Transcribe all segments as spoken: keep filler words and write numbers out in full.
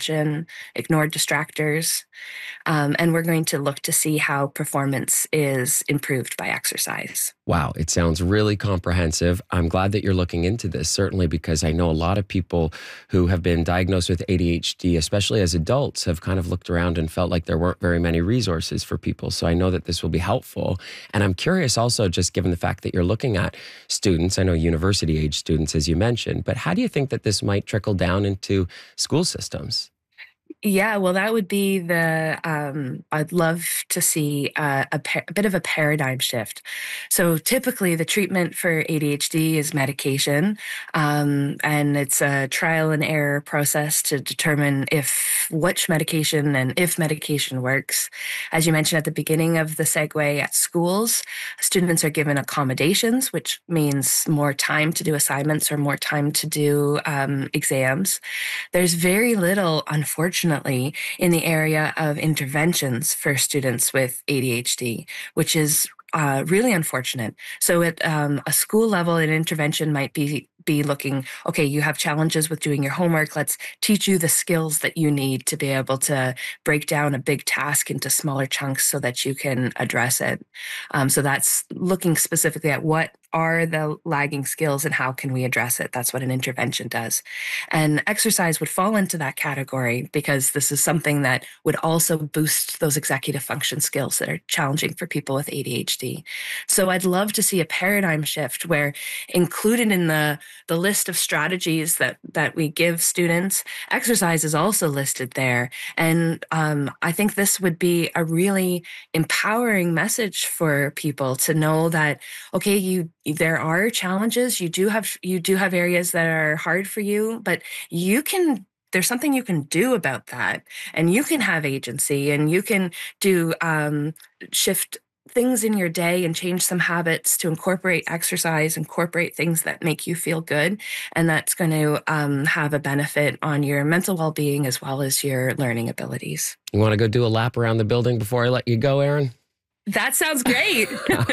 attention, ignored distractors. Um, and we're going to look to see how performance is improved by exercise. Wow, it sounds really comprehensive. I'm glad that you're looking into this, certainly because I know a lot of people who have been diagnosed with A D H D, especially as adults, have kind of looked around and felt like there weren't very many resources for people. So I know that this will be helpful. And I'm curious also, just given the fact that you're looking at students, I know university age students, as you mentioned, but how do you think that this might trickle down into school systems? Yeah, well, that would be the, um, I'd love to see uh, a, pa- a bit of a paradigm shift. So typically the treatment for A D H D is medication, um, and it's a trial and error process to determine if which medication and if medication works. As you mentioned at the beginning of the segue, at schools, students are given accommodations, which means more time to do assignments or more time to do um, exams. There's very little, unfortunately, in the area of interventions for students with A D H D, which is uh, really unfortunate. So at um, a school level, an intervention might be be looking, okay, you have challenges with doing your homework. Let's teach you the skills that you need to be able to break down a big task into smaller chunks so that you can address it. Um, so that's looking specifically at what are the lagging skills and how can we address it. That's what an intervention does. And exercise would fall into that category because this is something that would also boost those executive function skills that are challenging for people with A D H D. So I'd love to see a paradigm shift where included in the the list of strategies that that we give students, exercise is also listed there. And um, I think this would be a really empowering message for people to know that, okay, you there are challenges. You do have you do have areas that are hard for you, but you can there's something you can do about that, and you can have agency, and you can do um, shift things in your day and change some habits to incorporate exercise, incorporate things that make you feel good. And that's going to um, have a benefit on your mental well-being as well as your learning abilities. You want to go do a lap around the building before I let you go, Erin? That sounds great.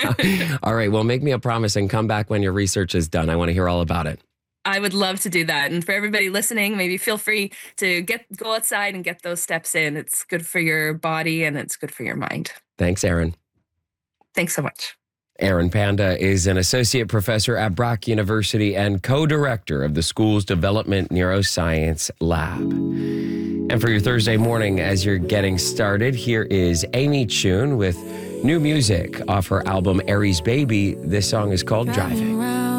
All right. Well, make me a promise and come back when your research is done. I want to hear all about it. I would love to do that. And for everybody listening, maybe feel free to get go outside and get those steps in. It's good for your body and it's good for your mind. Thanks, Erin. Thanks so much. Erin Panda is an associate professor at Brock University and co-director of the school's Development Neuroscience Lab. And for your Thursday morning, as you're getting started, here is Amy Chun with new music off her album Aries Baby. This song is called Driving.